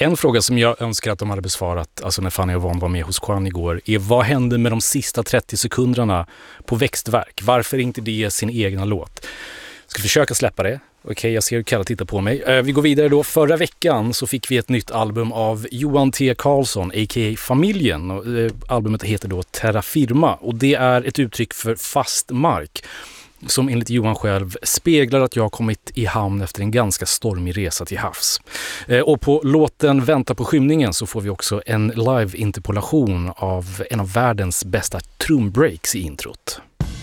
En fråga som jag önskar att de hade besvarat, alltså när Fanny och Von var med hos Juan igår, är vad hände med de sista 30 sekunderna på Växtverk? Varför inte det sin egna låt? Jag ska försöka släppa det. Okej, jag ser hur Kalle tittar på mig. Vi går vidare då. Förra veckan så fick vi ett nytt album av Johan T. Karlsson, a.k.a. Familjen. Och, albumet heter då Terra Firma och det är ett uttryck för fast mark som enligt Johan själv speglar att jag har kommit i hamn efter en ganska stormig resa till havs. Och på låten Vänta på skymningen så får vi också en live-interpolation av en av världens bästa trumbreaks i introt.